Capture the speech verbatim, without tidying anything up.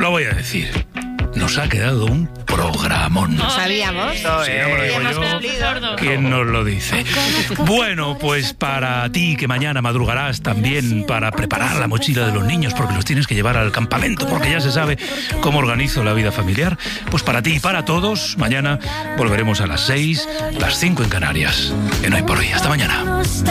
Lo voy a decir. Nos ha quedado un programón. Lo sabíamos. Si no me lo digo yo, ¿quién nos lo dice? Bueno, pues para ti que mañana madrugarás también para preparar la mochila de los niños porque los tienes que llevar al campamento porque ya se sabe cómo organizo la vida familiar, pues para ti y para todos, mañana volveremos a las seis, las cinco en Canarias. En Hoy por Hoy. Hasta mañana.